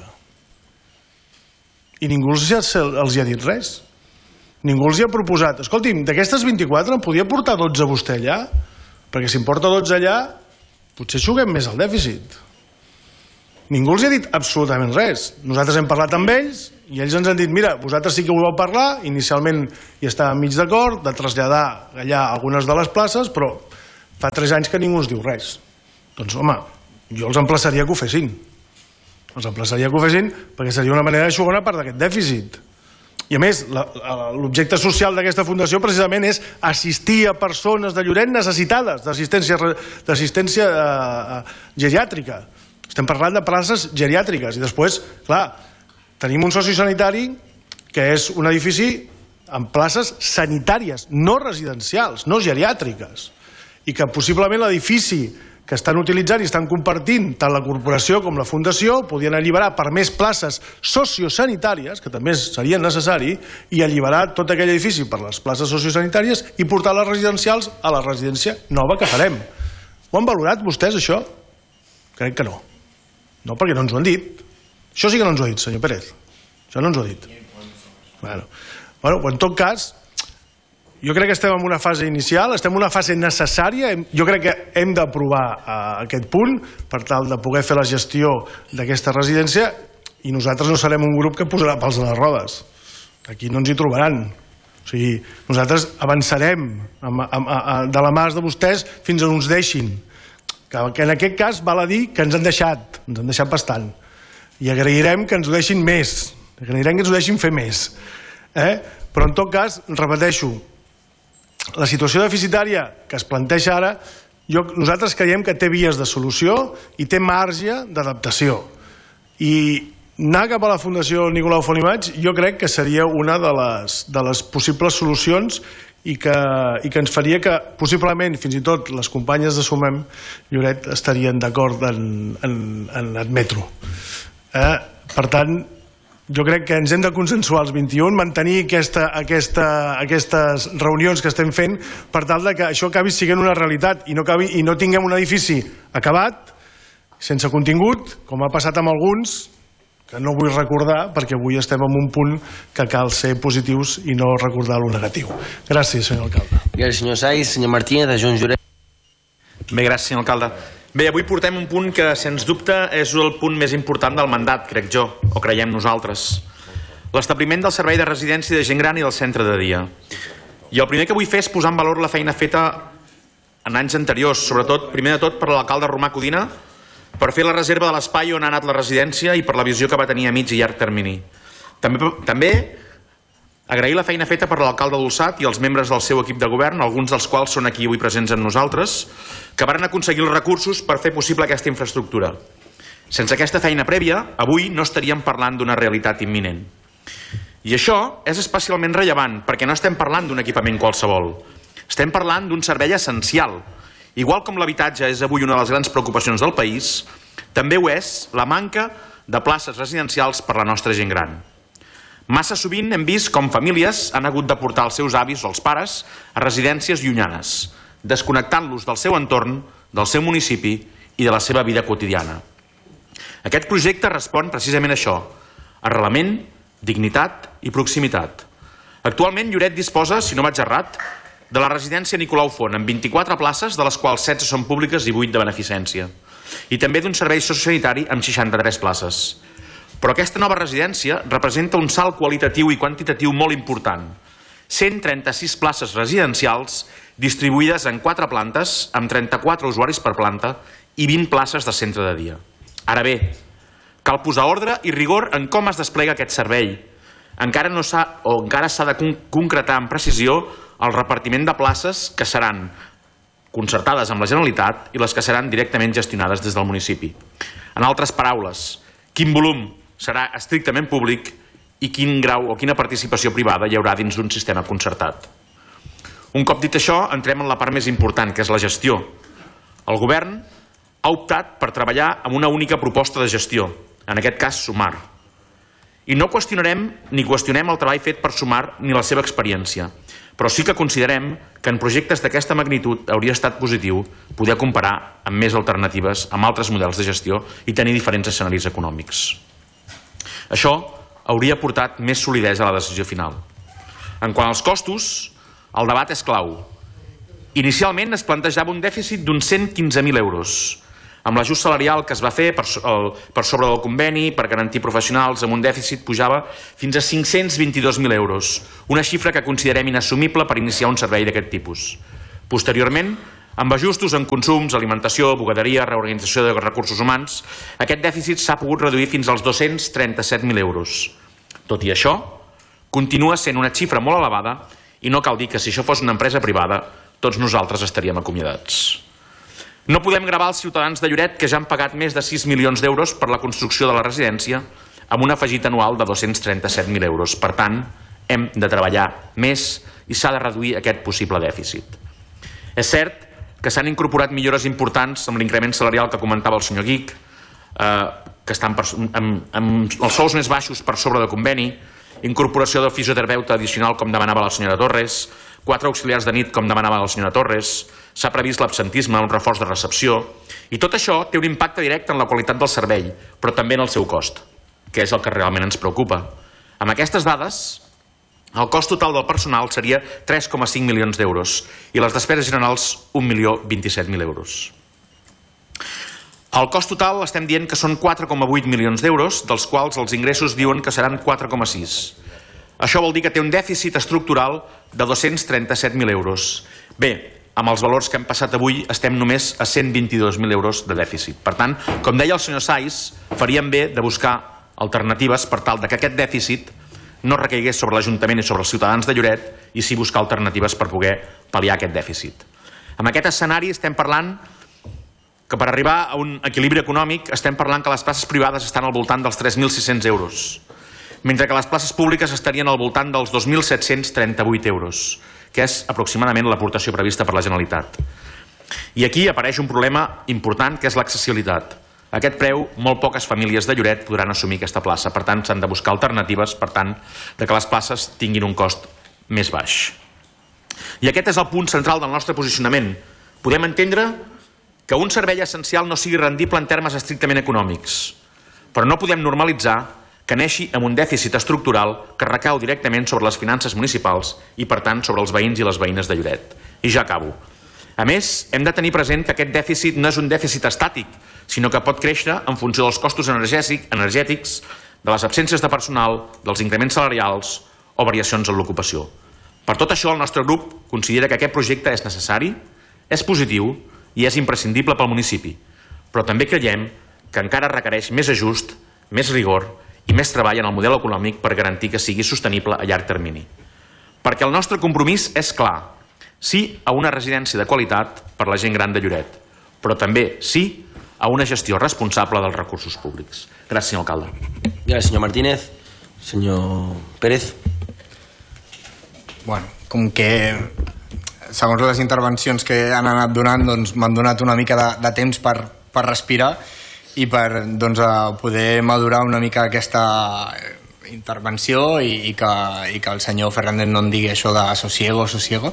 I ningú els, els hi ha dit res. Ningú els hi ha proposat. Escolti'm, d'aquestes vint-i-quatre en podia portar dotze vostè allà? Perquè si en porta dotze allà, potser juguem més al dèficit. Ningú els ha dit absolutament res. Nosaltres hem parlat amb ells i ells ens han dit, mira, vosaltres sí que voleu parlar, inicialment hi estàvem mig d'acord de traslladar allà algunes de les places, però fa tres anys que ningú ens diu res. Doncs, home, jo els emplaçaria que ho fessin. Els emplaçaria que ho fessin perquè seria una manera d'aixugar una part d'aquest dèficit. I a més, l'objecte social d'aquesta fundació precisament és assistir a persones de Lloret necessitades d'assistència geriàtrica. Estem parlant de places geriàtriques i després, clar, tenim un soci sanitari que és un edifici amb places sanitàries, no residencials, no geriàtriques, i que possiblement l'edifici que estan utilitzant i estan compartint tant la corporació com la fundació podien alliberar per més places sociosanitàries, que també serien necessari, i alliberar tot aquell edifici per les places sociosanitàries i portar les residencials a la residència nova que farem. Ho han valorat vostès, això? Crec que no. No, perquè no ens ho han dit. Això sí que no ens ho ha dit, senyor Pérez. Això no ens ho ha dit. Bueno, bueno, en tot cas, jo crec que estem en una fase inicial, estem en una fase necessària. Jo crec que hem d'aprovar aquest punt per tal de poder fer la gestió d'aquesta residència i nosaltres no serem un grup que posarà pals a les rodes. Aquí no ens hi trobaran. O sigui, nosaltres avançarem de la mà de vostès fins on ens deixin. Que en aquest cas val a dir que ens han deixat, ens han deixat bastant. I agrairem que ens ho deixin més, agrairem que ens ho deixin fer més. Però en tot cas, repeteixo, la situació deficitària que es planteja ara, nosaltres creiem que té vies de solució i té marge d'adaptació. I anar cap a la Fundació Nicolau Font i Maig jo crec que seria una de les, de les possibles solucions i que, i que ens faria que possiblement fins i tot les companyes de Sumem Lloret estarien d'acord en, en, en admetre-ho. Eh? Per tant, jo crec que ens hem de consensuar els vint-i-un, mantenir aquesta, aquesta, aquestes reunions que estem fent per tal de que això acabi sent una realitat i no, acabi, i no tinguem un edifici acabat, sense contingut, com ha passat amb alguns, que no vull recordar perquè avui estem en un punt que cal ser positius i no recordar lo negatiu. Gràcies, senyor alcalde. Gràcies, senyor Saiz. Senyor Martínez, de Junts Lloret. Bé, gràcies, senyor alcalde. Bé, avui portem un punt que, sens dubte, és el punt més important del mandat, crec jo, o creiem nosaltres. L'establiment del servei de residència de gent gran i del centre de dia. I el primer que vull fer és posar en valor la feina feta en anys anteriors, sobretot, primer de tot, per l'alcalde Romà Codina, per fer la reserva de l'espai on ha anat la residència i per la visió que va tenir a mig i llarg termini. També, també agrair la feina feta per l'alcalde Dolçat i els membres del seu equip de govern, alguns dels quals són aquí avui presents amb nosaltres, que varen aconseguir els recursos per fer possible aquesta infraestructura. Sense aquesta feina prèvia, avui no estaríem parlant d'una realitat imminent. I això és especialment rellevant perquè no estem parlant d'un equipament qualsevol. Estem parlant d'un servei essencial. Igual com l'habitatge és avui una de les grans preocupacions del país, també ho és la manca de places residencials per a la nostra gent gran. Massa sovint hem vist com famílies han hagut de portar els seus avis o els pares a residències llunyanes, desconnectant-los del seu entorn, del seu municipi i de la seva vida quotidiana. Aquest projecte respon precisament a això: arrelament, dignitat i proximitat. Actualment Lloret disposa, si no vaig errat, de la residència Nicolau Font, amb vint-i-quatre places, de les quals setze són públiques i vuit de beneficència. I també d'un servei sociosanitari amb seixanta-tres places. Però aquesta nova residència representa un salt qualitatiu i quantitatiu molt important. cent trenta-sis places residencials distribuïdes en quatre plantes, amb trenta-quatre usuaris per planta i vint places de centre de dia. Ara bé, cal posar ordre i rigor en com es desplega aquest servei. Encara no s'ha o encara s'ha de concretar amb precisió el repartiment de places que seran concertades amb la Generalitat i les que seran directament gestionades des del municipi. En altres paraules, quin volum serà estrictament públic i quin grau o quina participació privada hi haurà dins d'un sistema concertat. Un cop dit això, entrem en la part més important, que és la gestió. El govern ha optat per treballar amb una única proposta de gestió, en aquest cas Sumar. I no qüestionarem ni qüestionem el treball fet per Sumar ni la seva experiència, però sí que considerem que en projectes d'aquesta magnitud hauria estat positiu poder comparar amb més alternatives, amb altres models de gestió i tenir diferents escenaris econòmics. Això hauria portat més solidesa a la decisió final. En quant als costos, el debat és clau. Inicialment es plantejava un dèficit d'uns cent quinze mil euros, amb l'ajust salarial que es va fer per, el, per sobre del conveni, per garantir professionals, amb un dèficit pujava fins a cinc-cents vint-i-dos mil euros, una xifra que considerem inassumible per iniciar un servei d'aquest tipus. Posteriorment, amb ajustos en consums, alimentació, bugaderia, reorganització de recursos humans, aquest dèficit s'ha pogut reduir fins als dos-cents trenta-set mil euros. Tot i això, continua sent una xifra molt elevada i no cal dir que si això fos una empresa privada, tots nosaltres estaríem acomiadats. No podem gravar els ciutadans de Lloret que ja han pagat més de sis milions d'euros per la construcció de la residència amb un afegit anual de dos-cents trenta-set mil euros. Per tant, hem de treballar més i s'ha de reduir aquest possible dèficit. És cert que s'han incorporat millores importants amb l'increment salarial que comentava el senyor Guic, eh, que estan per, amb, amb els sous més baixos per sobre de conveni, incorporació del fisioterapeuta addicional com demanava la senyora Torres, quatre auxiliars de nit com demanava la senyora Torres, s'ha previst l'absentisme, un reforç de recepció, i tot això té un impacte directe en la qualitat del servei, però també en el seu cost, que és el que realment ens preocupa. Amb aquestes dades, el cost total del personal seria tres coma cinc milions d'euros i les despeses generals un milió vint-i-set mil euros. El cost total estem dient que són quatre coma vuit milions d'euros, dels quals els ingressos diuen que seran quatre coma sis. Això vol dir que té un dèficit estructural de dos-cents trenta-set mil euros. Bé, amb els valors que hem passat avui estem només a cent vint-i-dos mil euros de dèficit. Per tant, com deia el senyor Saiz, faríem bé de buscar alternatives per tal que aquest dèficit no recaigués sobre l'Ajuntament i sobre els ciutadans de Lloret i sí buscar alternatives per poder pal·liar aquest dèficit. En aquest escenari estem parlant que per arribar a un equilibri econòmic estem parlant que les places privades estan al voltant dels tres mil sis-cents euros, mentre que les places públiques estarien al voltant dels dos mil set-cents trenta-vuit euros, que és aproximadament l'aportació prevista per la Generalitat. I aquí apareix un problema important, que és l'accessibilitat. A aquest preu, molt poques famílies de Lloret podran assumir aquesta plaça. Per tant, s'han de buscar alternatives, per tant, de que les places tinguin un cost més baix. I aquest és el punt central del nostre posicionament. Podem entendre que un servei essencial no sigui rendible en termes estrictament econòmics, però no podem normalitzar que neixi amb un dèficit estructural que recau directament sobre les finances municipals i, per tant, sobre els veïns i les veïnes de Lloret. I ja acabo. A més, hem de tenir present que aquest dèficit no és un dèficit estàtic, sinó que pot créixer en funció dels costos energètics, de les absències de personal, dels increments salarials o variacions en l'ocupació. Per tot això, el nostre grup considera que aquest projecte és necessari, és positiu i és imprescindible pel municipi, però també creiem que encara requereix més ajust, més rigor i més treball en el model econòmic per garantir que sigui sostenible a llarg termini. Perquè el nostre compromís és clar: sí a una residència de qualitat per la gent gran de Lloret, però també sí a una gestió responsable dels recursos públics. Gràcies, senyor alcalde. Gràcies, senyor Martínez. Senyor Pérez. Bueno, com que segons les intervencions que han anat donant, doncs m'han donat una mica de, de temps per, per respirar i per doncs, poder madurar una mica aquesta intervenció i, i, que, i que el senyor Fernández no em digui això de sosiego, sosiego.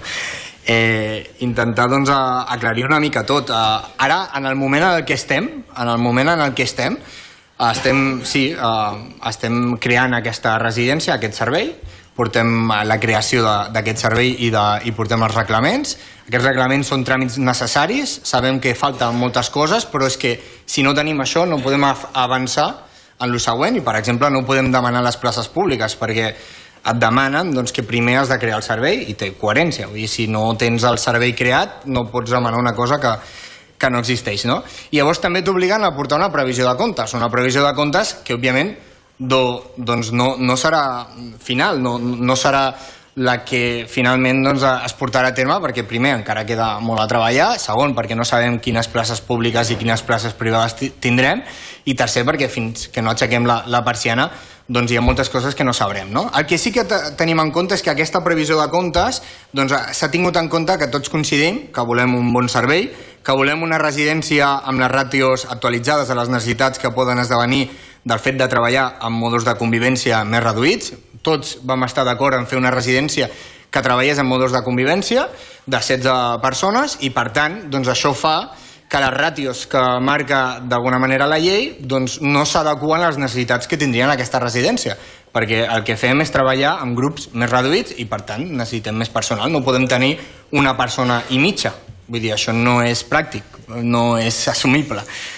Eh, intentar doncs, aclarir una mica tot. Eh, ara, en el moment en el que estem, en el moment en el que estem, estem, sí, eh, estem creant aquesta residència, aquest servei, portem la creació d'aquest servei i, de, i portem els reglaments. Aquests reglaments són tràmits necessaris, sabem que falten moltes coses, però és que si no tenim això no podem avançar en el següent i, per exemple, no podem demanar les places públiques perquè et demanen doncs, que primer has de crear el servei i té coherència. Vull dir, si no tens el servei creat no pots demanar una cosa que, que no existeix. No? I llavors també t'obliguen a portar una previsió de comptes, una previsió de comptes que, òbviament, do, doncs no, no serà final, no, no serà la que finalment doncs, es portarà a terme perquè primer encara queda molt a treballar, segon perquè no sabem quines places públiques i quines places privades tindrem i tercer perquè fins que no aixequem la, la persiana doncs hi ha moltes coses que no sabrem. No? El que sí que tenim en compte és que aquesta previsió de comptes doncs, s'ha tingut en compte que tots coincidim que volem un bon servei, que volem una residència amb les ràtios actualitzades a les necessitats que poden esdevenir del fet de treballar amb modos de convivència més reduïts. Tots vam estar d'acord en fer una residència que treballés en modos de convivència de setze persones i, per tant, doncs això fa que les ràtios que marca d'alguna manera la llei doncs no s'adequen a les necessitats que tindrien aquesta residència, perquè el que fem és treballar amb grups més reduïts i, per tant, necessitem més personal. No podem tenir una persona i mitja. Vull dir, això no és pràctic, no és assumible.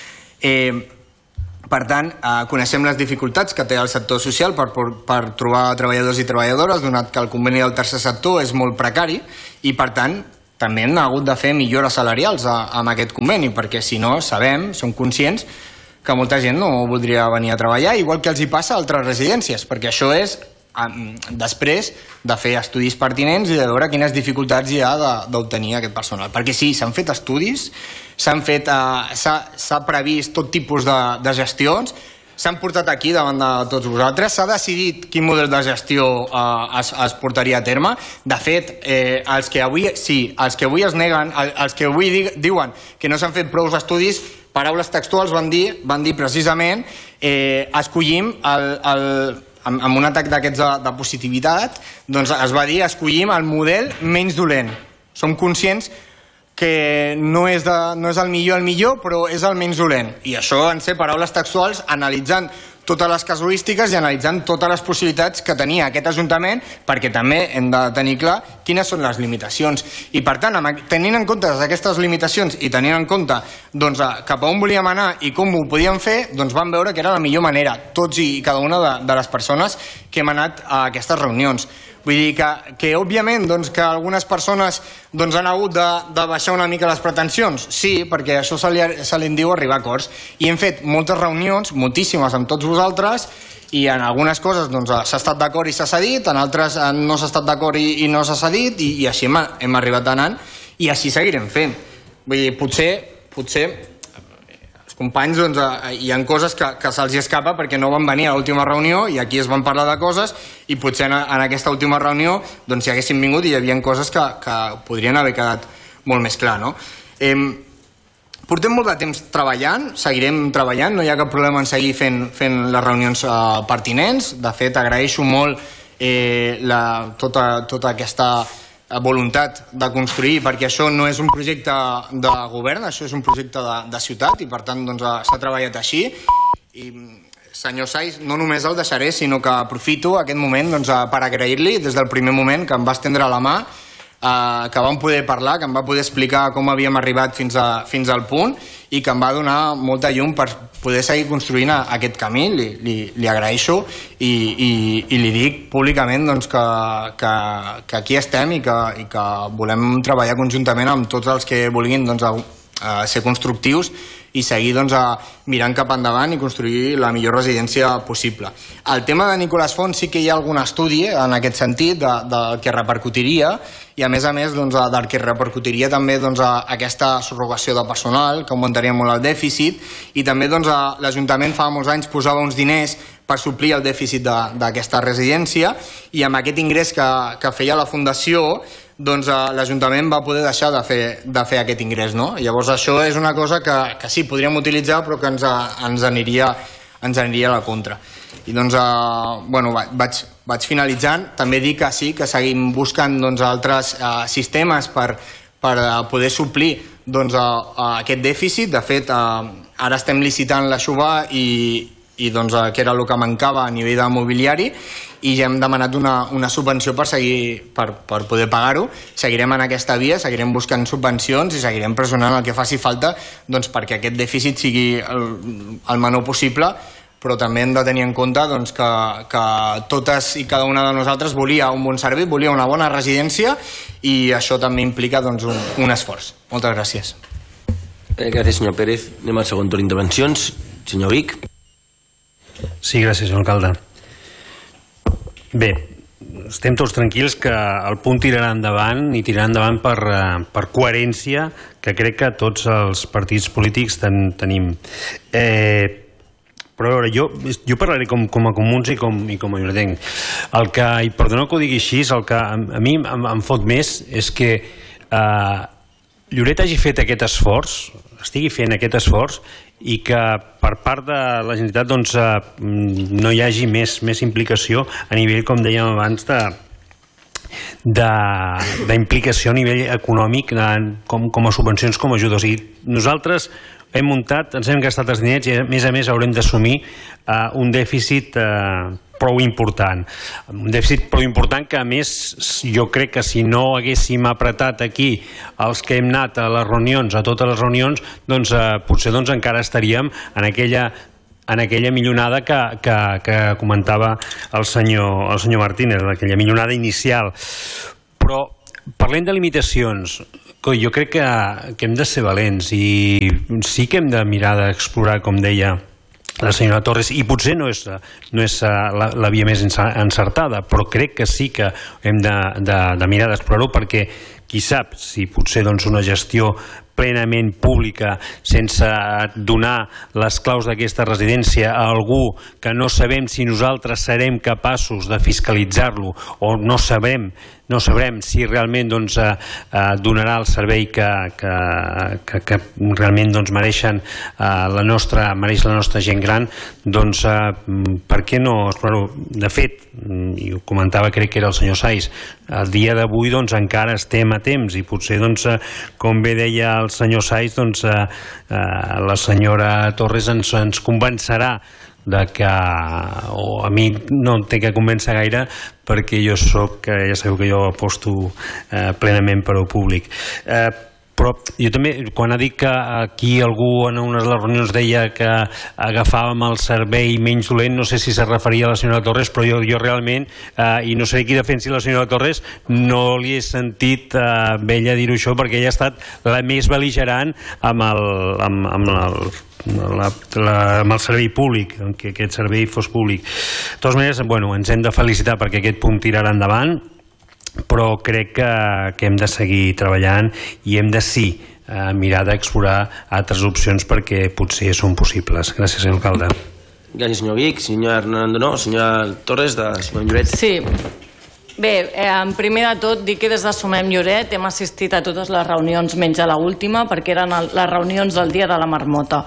Eh, Per tant, coneixem les dificultats que té el sector social per, per, per trobar treballadors i treballadores, donat que el conveni del tercer sector és molt precari i, per tant, també hem hagut de fer millores salarials amb aquest conveni, perquè si no, sabem, som conscients que molta gent no voldria venir a treballar, igual que els hi passa a altres residències, perquè això és després de fer estudis pertinents i de veure quines dificultats hi ha d'obtenir aquest personal. Perquè sí, s'han fet estudis, s'han fet, s'ha previst tot tipus de, de gestions, s'han portat aquí davant de tots vosaltres, s'ha decidit quin model de gestió eh, es, es portaria a terme. De fet, eh, els que avui, sí, els que avui es neguen, els que avui di, diuen que no s'han fet prou estudis, paraules textuals van dir, van dir precisament eh, escollim el, el amb un atac d'aquests de, de positivitat, doncs es va dir escollim el model menys dolent. Som conscients que no és, de, no és el millor el millor, però és el menys dolent. I això en ser paraules textuals analitzant totes les casuístiques i analitzant totes les possibilitats que tenia aquest Ajuntament, perquè també hem de tenir clar quines són les limitacions. I per tant, tenint en compte aquestes limitacions i tenint en compte doncs, cap a on volíem anar i com ho podíem fer, doncs vam veure que era la millor manera, tots i cada una de, de les persones que hem anat a aquestes reunions. Vull dir que, que òbviament, doncs, que algunes persones doncs, han hagut de, de baixar una mica les pretensions. Sí, perquè això se li, se li en diu arribar a acords. I hem fet moltes reunions, moltíssimes amb tots vosaltres, i en algunes coses doncs, s'ha estat d'acord i s'ha cedit, en altres no s'ha estat d'acord i, i no s'ha cedit, i, i així hem, hem arribat anant, i així seguirem fent. Vull dir, potser, potser els companys doncs, hi ha coses que, que se'ls escapa perquè no van venir a l'última reunió i aquí es van parlar de coses i potser en, en aquesta última reunió doncs, si haguessin vingut hi havia coses que, que podrien haver quedat molt més clar, no? Eh, portem molt de temps treballant, seguirem treballant, no hi ha cap problema en seguir fent, fent les reunions eh, pertinents. De fet, agraeixo molt eh, la, tota, tota aquesta voluntat de construir, perquè això no és un projecte de govern, això és un projecte de, de ciutat i per tant doncs, s'ha treballat així. I senyor Saiz, no només el deixaré, sinó que aprofito aquest moment doncs, per agrair-li des del primer moment que em va estendre la mà, eh, que vam poder parlar, que em va poder explicar com havíem arribat fins, a, fins al punt i que em va donar molta llum per poder seguir construint aquest camí. Li, li, li agraeixo i, i, i li dic públicament doncs, que, que, que aquí estem i que, i que volem treballar conjuntament amb tots els que vulguin doncs, a, a ser constructius i seguir doncs, a, mirant cap endavant i construir la millor residència possible. El tema de Nicolás Font sí que hi ha algun estudi en aquest sentit de, de què repercutiria i a més a més doncs, del que repercutiria també doncs, a aquesta subrogació de personal, que augmentaria molt el dèficit i també doncs, l'Ajuntament fa molts anys posava uns diners per suplir el dèficit d'aquesta residència i amb aquest ingrés que, que feia la Fundació doncs l'Ajuntament va poder deixar de fer, de fer aquest ingrés, no? Llavors això és una cosa que, que sí, podríem utilitzar però que ens, ens, aniria, ens aniria a la contra. I doncs, eh, bueno, vaig, vaig finalitzant, també dir que sí, que seguim buscant doncs, altres eh, sistemes per, per poder suplir doncs, eh, aquest dèficit. De fet, eh, ara estem licitant la Xuva i, i doncs, eh, que era el que mancava a nivell de mobiliari i ja hem demanat una, una subvenció per, seguir, per, per poder pagar-ho. Seguirem en aquesta via, seguirem buscant subvencions i seguirem pressionant el que faci falta doncs, perquè aquest dèficit sigui el, el menor possible, però també hem de tenir en compte doncs, que, que totes i cada una de nosaltres volia un bon servei, volia una bona residència i això també implica doncs, un, un esforç. Moltes gràcies. Eh, gràcies, senyor Pérez. Anem al segon torn d'intervencions. Senyor Vic. Sí, gràcies, senyor alcalde. Bé, estem tots tranquils que el punt tirarà endavant i tirarà endavant per, per coherència que crec que tots els partits polítics ten, tenim. Eh, però a veure, jo, jo parlaré com, com a comuns i com, i com a lloretenc. El que, i perdoneu que ho digui així, el que a, a mi em, em fot més és que eh, Lloret hagi fet aquest esforç, estigui fent aquest esforç i que per part de la Generalitat doncs, eh, no hi hagi més, més implicació a nivell, com dèiem abans, de d'implicació a nivell econòmic de, com, com a subvencions, com a ajuda. O sigui, nosaltres hem muntat, ens hem gastat els diners i a més a més haurem d'assumir eh, un dèficit eh, prou important. Un dèficit prou important que a més jo crec que si no haguéssim apretat aquí els que hem anat a les reunions, a totes les reunions, doncs eh, potser doncs, encara estaríem en aquella en aquella millonada que, que, que comentava el senyor, el senyor Martínez, aquella millonada inicial. Però parlem de limitacions. Jo crec que, que hem de ser valents i sí que hem de mirar d'explorar, com deia la senyora Torres, i potser no és, no és la, la via més encertada, però crec que sí que hem de, de, de mirar d'explorar-ho perquè qui sap si potser doncs, una gestió plenament pública sense donar les claus d'aquesta residència a algú que no sabem si nosaltres serem capaços de fiscalitzar-lo o no sabrem, no sabrem si realment doncs, eh, donarà el servei que, que, que, que realment doncs, mereixen eh, la nostra, mereix la nostra gent gran, doncs eh, per què no explorar-ho? De fet, i ho comentava, crec que era el senyor Saiz, el dia d'avui doncs, encara estem a temps i potser, doncs, eh, com bé deia el senyor Saiz, doncs, eh, eh, la senyora Torres ens, ens convencerà de que, o a mi no em té que convèncer gaire perquè jo soc, ja sabeu que jo aposto eh, plenament per al públic. Eh, però jo també, quan ha dit que aquí algú en una de les reunions deia que agafàvem el servei menys dolent, no sé si se referia a la senyora Torres, però jo, jo realment, eh, i no sé qui defensi la senyora Torres, no li he sentit eh, ella dir-ho això perquè ella ha estat la més bel·ligerant amb el, amb, amb el La, la, amb el servei públic, que aquest servei fos públic. De totes maneres, bueno, ens hem de felicitar perquè aquest punt tirarà endavant però crec que, que hem de seguir treballant i hem de sí eh, mirar d'explorar altres opcions perquè potser són possibles. Gràcies, senyor alcalde. Gràcies, senyor Vic. Senyor Hernando, no. Senyor Torres, de Sumem Lloret. Sí. Bé, eh, primer de tot, dir que des de Sumem Lloret hem assistit a totes les reunions menys a l'última, perquè eren el, les reunions del dia de la marmota.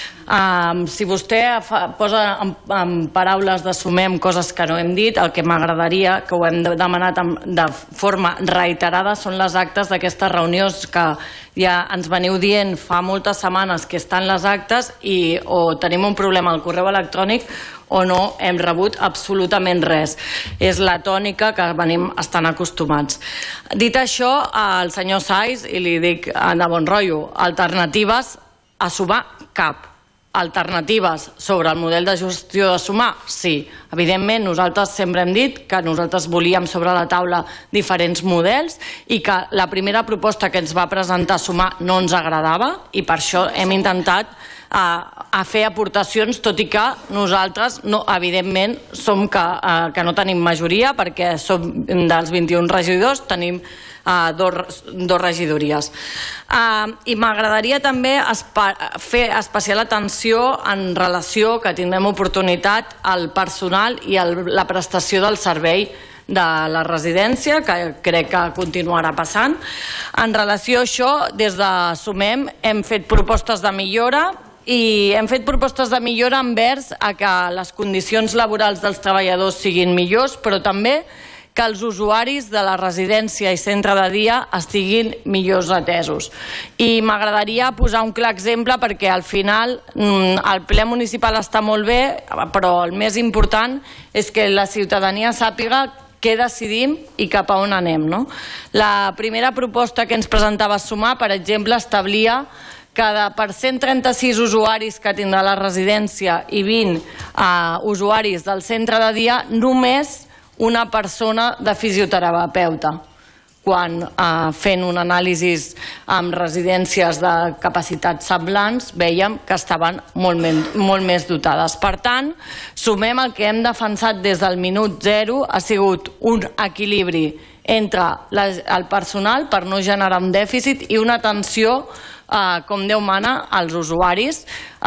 Um, si vostè fa, posa en, en paraules de Sumem coses que no hem dit, el que m'agradaria, que ho hem demanat amb, de forma reiterada, són les actes d'aquestes reunions que ja ens veniu dient fa moltes setmanes que estan les actes i o tenim un problema al correu electrònic o no hem rebut absolutament res. És la tònica que venim estan acostumats. Dit això, al senyor Saiz, i li dic de bon rotllo, alternatives a sumar cap. Alternatives sobre el model de gestió de sumar? Sí. Evidentment, nosaltres sempre hem dit que nosaltres volíem sobre la taula diferents models i que la primera proposta que ens va presentar sumar no ens agradava i per això hem intentat a, a fer aportacions, tot i que nosaltres, no, evidentment, som que, uh, que no tenim majoria perquè som dels vint-i-un regidors, tenim Uh, dos, dos regidories. Uh, I m'agradaria també espa fer especial atenció en relació que tindrem oportunitat al personal i el, la prestació del servei de la residència, que crec que continuarà passant. En relació a això, des de Sumem hem fet propostes de millora i hem fet propostes de millora envers a que les condicions laborals dels treballadors siguin millors, però també que els usuaris de la residència i centre de dia estiguin millors atesos. I m'agradaria posar un clar exemple perquè al final el ple municipal està molt bé, però el més important és que la ciutadania sàpiga què decidim i cap a on anem. No? La primera proposta que ens presentava Sumar, per exemple, establia que per cent trenta-sis usuaris que tindrà la residència i vint uh, usuaris del centre de dia, només una persona de fisioterapeuta, quan eh, fent un anàlisi amb residències de capacitats semblants veiem que estaven molt, men molt més dotades. Per tant, Sumem el que hem defensat des del minut zero ha sigut un equilibri entre les, el personal per no generar un dèficit i una atenció eh, com Déu mana als usuaris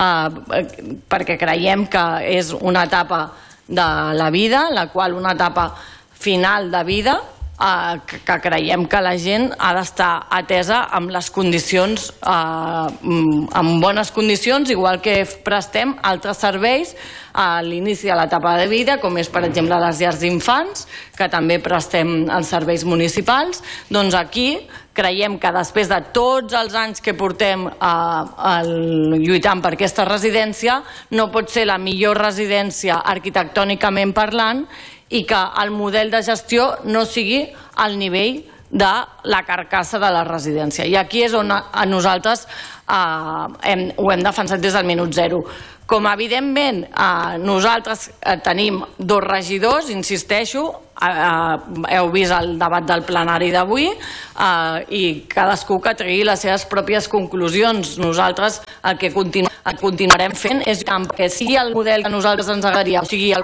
eh, perquè creiem que és una etapa de la vida, la qual una etapa final de vida eh, que, que creiem que la gent ha d'estar atesa amb les condicions, eh, amb bones condicions, igual que prestem altres serveis a l'inici de l'etapa de vida, com és per exemple les llars d'infants, que també prestem els serveis municipals. Doncs aquí creiem que després de tots els anys que portem eh, lluitant per aquesta residència, no pot ser la millor residència arquitectònicament parlant i que el model de gestió no sigui al nivell de la carcassa de la residència. I aquí és on a nosaltres eh, hem, ho hem defensat des del minut zero. Com evidentment eh, nosaltres eh, tenim dos regidors, insisteixo, eh, heu vist el debat del plenari d'avui eh, i cadascú que tregui les seves pròpies conclusions. Nosaltres el que continu el continuarem fent és que sigui el model que a nosaltres ens agradaria, o sigui el